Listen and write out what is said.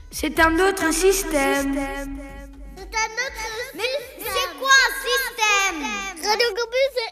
C'est un autre système. C'est un autre. Mais c'est quoi un système? Radio Campus